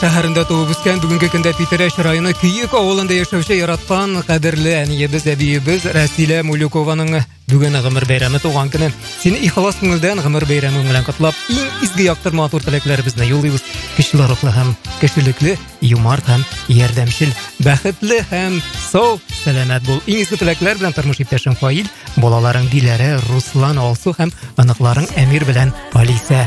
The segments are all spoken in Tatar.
шәһәрендә туып үскән, бүгенге көндә Питерәш районы Күйек авылында яшәүче яраткан кадерле әниебез, әбиебез Рәсилә Мулюкованың бүген гомер бәйрәме, туган көне. Сине ихлас күңелдән гомер бәйрәме белән котлап, иң изге яктыр матур теләкләребезне юллыйбыз. Көчле рухлы һәм кешелекле, юмарт һәм ярдәмчел, бәхетле һәм сау, сәламәт бул. Иң изге теләкләр белән тормыш иптәшең Фаил, балаларың Диләрә, Руслан, Алсу һәм аныкларың Әмир белән Алиса.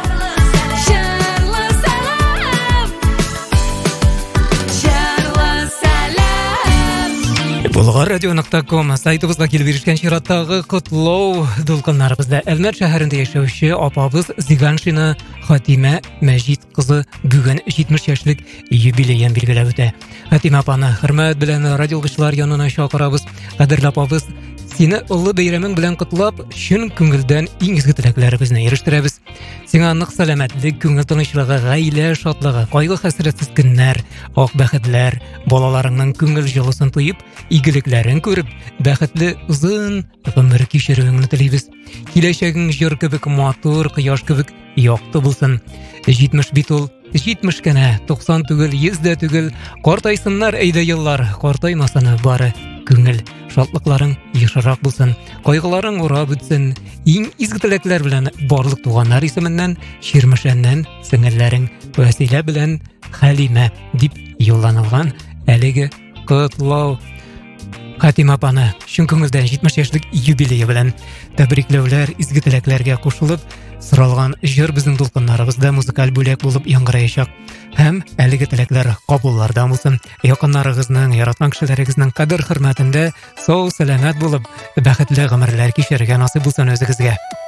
Болгар радио.ком сайтыбызга килеп ирешкән чираттагы котлау дулкыннарыбызда Әлмәт шәһәрендә яшәүче апабыз Зиганшина Хатимә Мәҗит кызы бүген 70 яшьлек юбилейын билгеләп үтә. Хатимә апаны хөрмәт белән радиолычлар янына чакырабыз. Кадерле апабыз, сине улы бәйрәмең белән котлап, чын күңелдән иң изге теләкләребезне ирештерәбез. Сиңа нык сәламәтлек, күңел тынычлыгы, гаилә шатлыгы, кайгы-хәсрәтсез көннәр, ак бәхетләр, балаларыңның күңел җылысын тоеп, игелекләрен күреп, бәхетле узын гомер кичерүеңне телибез. Киләчәгең җыр кебек матур, кояш кебек якты булсын. 70 бит ул, 70 кенә, 90 түгел, 100 дә түгел. Картайсыннар әйдә еллар, картаймасаны бары. Күңел шатлыкларың ешрак булсын, кайгыларың урап үтсен. Иң изге теләкләр белән барлык туганнар исеменнән, Ширмешәннән сеңелләрең Вәсилә белән Хәлимә дип юлланылган әлеге котлау. Хатимә апаны чын күңелдән 70 яшьлек юбилее белән тәбрикләүләр, изге теләкләргә кушылып, сыралган җыр безнең дулкыннарыбызда музыкаль бүләк булып яңгыраячак. Һәм әлеге теләкләр кабулларда булсын. Якыннарыгызның, яраткан кешеләрегезнең кадер хөрмәтендә сау, сәламәт булып, бәхетле гомерләр кичерергә насыйп булсын үзегезгә.